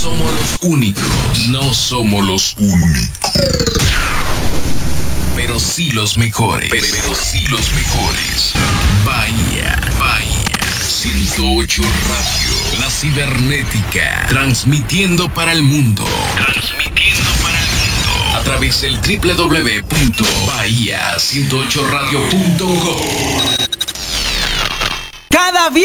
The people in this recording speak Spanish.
somos los únicos. No somos los únicos. Pero sí los mejores. Pero sí los mejores. Bahía 108 Radio. La cibernética. Transmitiendo para el mundo. A través del www.bahia108radio.com. Cada viernes